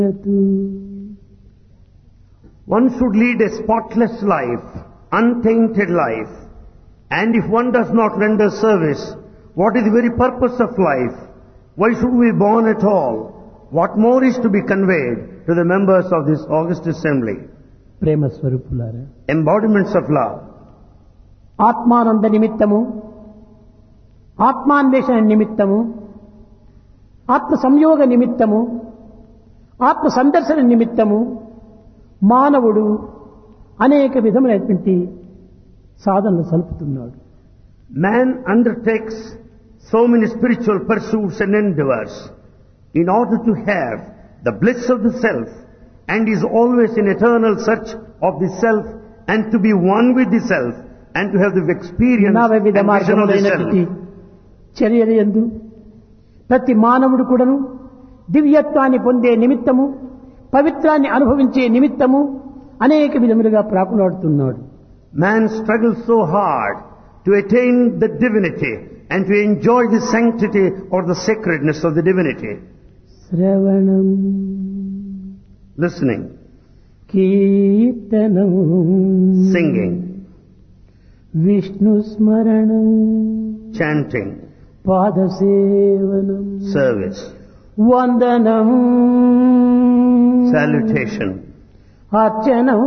One should lead a spotless life, untainted life. And if one does not render service, what is the very purpose of life? Why should we be born at all? What more is to be conveyed to the members of this august assembly? ప్రేమ స్వరూపులారా, Embodiments of love. ఆత్మానంద నిమిత్తము, ఆత్మాన్వేషణ నిమిత్తము, ఆత్మ సంయోగ నిమిత్తము, ఆత్మ సందర్శన నిమిత్తము మానవుడు అనేక విధములైనటువంటి సాధనలు సలుపుతున్నాడు. Man undertakes so many spiritual pursuits and endeavors in order to have the bliss of the self, and is always in eternal search of the self and to be one with the self and to have the experience and నవవిధ vision of the మార్గములైనటువంటి self. చర్యల యందు ప్రతి మానవుడు కూడాను దివ్యత్వాన్ని పొందే నిమిత్తము, పవిత్రాన్ని అనుభవించే నిమిత్తము అనేక విధములుగా ప్రాకులాడుతున్నాడు. Man struggles so hard to attain the divinity and to enjoy the sanctity or the sacredness of the divinity. శ్రవణం, Listening, కీర్తనం, singing, విష్ణు స్మరణం, chanting, పాదసేవనం, service, వందనం, salutation, అర్చనం,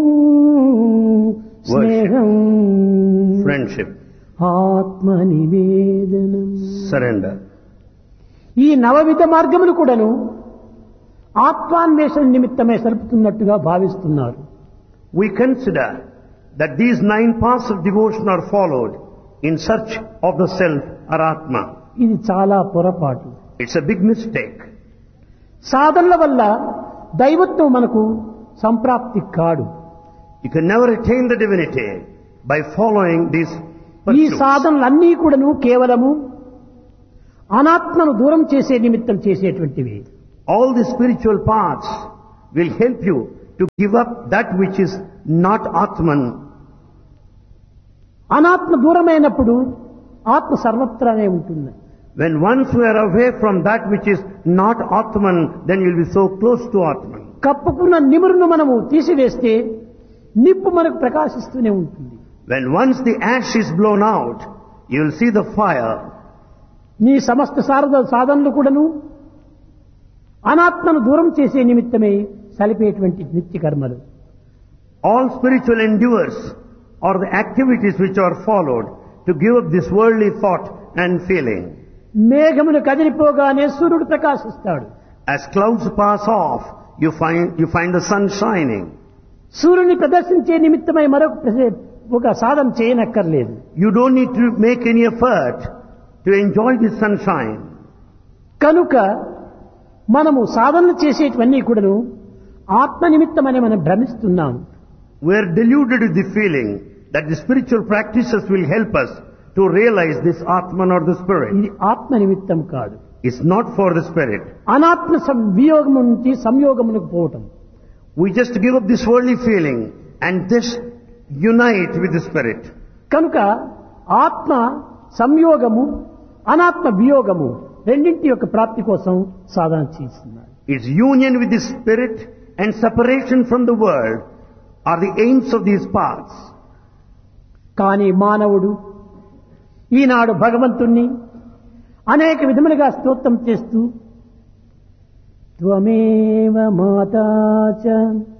స్నేహం, friendship, ఆత్మ నివేదనం. surrender. ఈ నవవిధ మార్గములు కూడాను ఆత్మాన్వేషణ నిమిత్తమే సలుపుతున్నట్టుగా భావిస్తున్నారు. We consider that these 9 paths of devotion are followed in search of the self or Atma. ఇది చాలా పొరపాటు. It's a big mistake. సాధనల వల్ల దైవత్వం మనకు సంప్రాప్తి కాడు. You can never attain the divinity by following these ఈ pursuits. సాధనలన్నీ కూడాను కేవలము అనాత్మను దూరం చేసే నిమిత్తం చేసేటువంటివి. All the spiritual paths will help you to give up that which is not Atman. అనాత్మ దూరమైనప్పుడు ఆత్మ సర్వత్రానే ఉంటుంది. When once we are away from that which is not Atman, then you will be so close to Atman. కప్పుకున్న నిమురును మనము తీసివేస్తే నిప్పు మనకు ప్రకాశిస్తూనే ఉంటుంది. When once the ash is blown out, you will see the fire. నీ సమస్త సాధనలు కూడాను అనాత్మను దూరం చేసే నిమిత్తమే సలిపేటువంటి నిత్య కర్మలు. All spiritual endeavors are the activities which are followed to give up this worldly thought and feeling. మేఘములు కదిలిపోగానే సూర్యుడు ప్రకాశిస్తాడు. As clouds pass off, you find the sun shining. సూర్యుని ప్రదర్శించే నిమిత్తమై ఒక సాధన చేయనక్కర్లేదు. You don't need to make any effort to enjoy the sunshine. కనుక మనము సాధనలు చేసేటివన్నీ కూడాను ఆత్మ నిమిత్తమని మనం భ్రమిస్తున్నాం. We are deluded with the feeling that the spiritual practices will help us to realize this Atman or the Spirit. ఇది ఆత్మ నిమిత్తం కాదు. It's not for the Spirit. అనాత్మ వియోగము నుంచి సంయోగమునకు పోవటం. We just give up this worldly feeling and just unite with the Spirit. కనుక ఆత్మ సంయోగము, అనాత్మ వియోగము రెండింటి యొక్క ప్రాప్తి కోసం సాధన చేస్తున్నారు. Its union with the Spirit and separation from the world are the aims of these paths. కానీ మానవుడు ఈనాడు భగవంతుణ్ణి అనేక విధములుగా స్తోత్రం చేస్తూ త్వమేవ మాతా చ